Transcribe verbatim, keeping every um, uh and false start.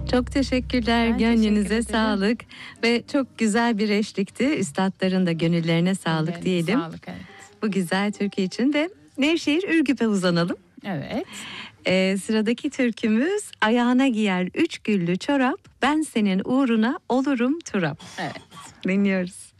Çok teşekkürler. Ben Gönlünüze teşekkür ederim. sağlık ve çok güzel bir eşlikti. Üstadların da gönüllerine sağlık Ellerine diyelim. Sağlık, evet. Bu güzel türkü için de Nevşehir Ürgüp'e uzanalım. Evet. Ee, sıradaki türkümüz ayağına giyer üç güllü çorap, ben senin uğruna olurum turap. Evet. Dinliyoruz.